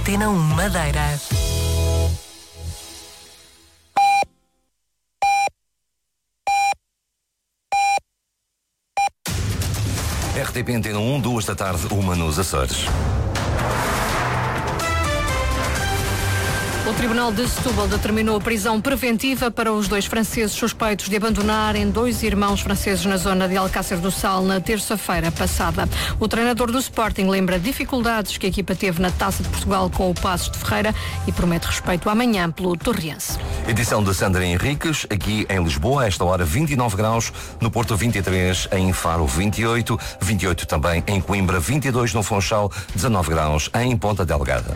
Antena 1 Madeira. RTP Antena 1, 2 da tarde, 1 nos Açores. O Tribunal de Setúbal determinou a prisão preventiva para os 2 franceses suspeitos de abandonarem 2 irmãos franceses na zona de Alcácer do Sal na terça-feira passada. O treinador do Sporting lembra dificuldades que a equipa teve na Taça de Portugal com o Paços de Ferreira e promete respeito amanhã pelo Torriense. Edição de Sandra Henriques, aqui em Lisboa, a esta hora 29 graus, no Porto 23, em Faro 28, 28 também em Coimbra, 22 no Funchal, 19 graus em Ponta Delgada.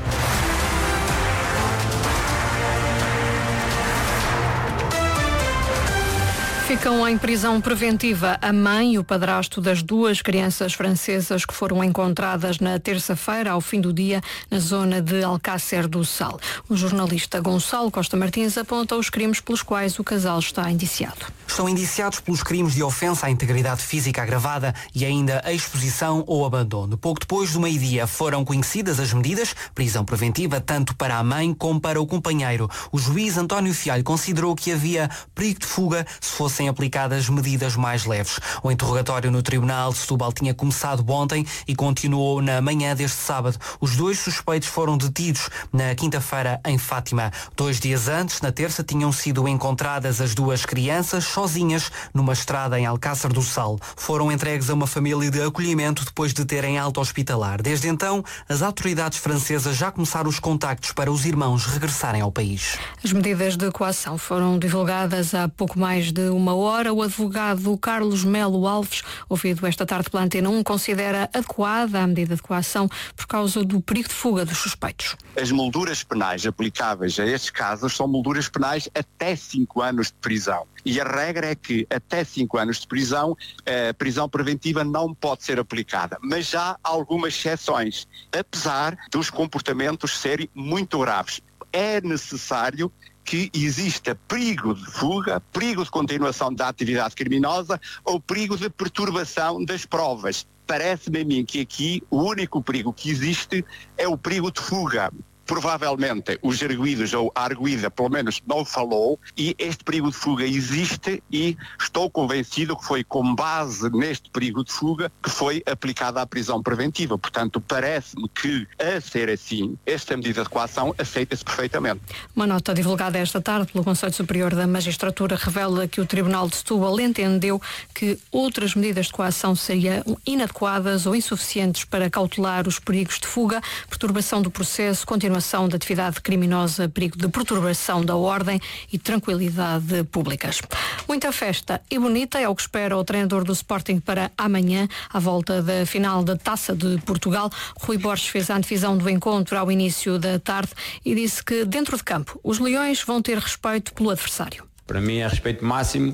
Ficam em prisão preventiva a mãe e o padrasto das 2 crianças francesas que foram encontradas na terça-feira, ao fim do dia, na zona de Alcácer do Sal. O jornalista Gonçalo Costa Martins aponta os crimes pelos quais o casal está indiciado. Estão indiciados pelos crimes de ofensa à integridade física agravada e ainda a exposição ou abandono. Pouco depois do meio-dia foram conhecidas as medidas, prisão preventiva tanto para a mãe como para o companheiro. O juiz António Fialho considerou que havia perigo de fuga se fossem aplicadas medidas mais leves. O interrogatório no Tribunal de Setúbal tinha começado ontem e continuou na manhã deste sábado. Os 2 suspeitos foram detidos na quinta-feira em Fátima. 2 dias antes, na terça, tinham sido encontradas as 2 crianças sozinhas numa estrada em Alcácer do Sal. Foram entregues a uma família de acolhimento depois de terem alta hospitalar. Desde então, as autoridades francesas já começaram os contactos para os irmãos regressarem ao país. As medidas de coação foram divulgadas há pouco mais de uma hora. O advogado Carlos Melo Alves, ouvido esta tarde pela Antena 1, considera adequada a medida de coação por causa do perigo de fuga dos suspeitos. As molduras penais aplicáveis a estes casos são molduras penais até 5 anos de prisão. E a regra é que até 5 anos de prisão, a prisão preventiva não pode ser aplicada. Mas já há algumas exceções, apesar dos comportamentos serem muito graves. É necessário que exista perigo de fuga, perigo de continuação da atividade criminosa ou perigo de perturbação das provas. Parece-me a mim que aqui o único perigo que existe é o perigo de fuga. Provavelmente os arguidos ou a arguida pelo menos não falou e este perigo de fuga existe e estou convencido que foi com base neste perigo de fuga que foi aplicada a prisão preventiva. Portanto, parece-me que, a ser assim, esta medida de coação aceita-se perfeitamente. Uma nota divulgada esta tarde pelo Conselho Superior da Magistratura revela que o Tribunal de Setúbal entendeu que outras medidas de coação seriam inadequadas ou insuficientes para cautelar os perigos de fuga, perturbação do processo, continuação da atividade criminosa, perigo de perturbação da ordem e tranquilidade públicas. Muita festa e bonita é o que espera o treinador do Sporting para amanhã, à volta da final da Taça de Portugal. Rui Borges fez a antevisão do encontro ao início da tarde e disse que dentro de campo os leões vão ter respeito pelo adversário. Para mim é respeito máximo.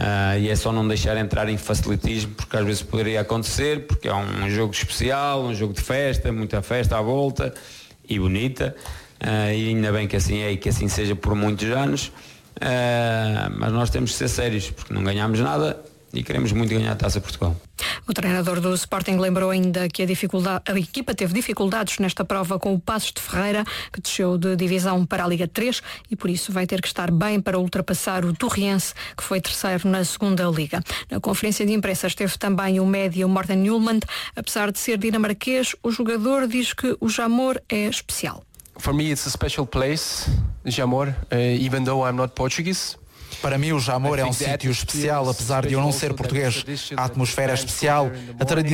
E é só não deixar entrar em facilitismo, porque às vezes poderia acontecer, porque é um jogo especial, um jogo de festa, muita festa à volta e bonita, e ainda bem que assim é e que assim seja por muitos anos, mas nós temos de ser sérios, porque não ganhamos nada e queremos muito ganhar a Taça de Portugal. O treinador do Sporting lembrou ainda que a equipa teve dificuldades nesta prova com o Paços de Ferreira, que desceu de divisão para a Liga 3 e por isso vai ter que estar bem para ultrapassar o Torriense, que foi terceiro na segunda Liga. Na conferência de imprensa esteve também o médio Morten Newland. Apesar de ser dinamarquês, o jogador diz que o Jamor é especial. For me it's a special place, Jamor, even though I'm not Portuguese. Para mim o Jamor é um sítio especial, apesar de eu não ser português. A atmosfera é especial, a tradição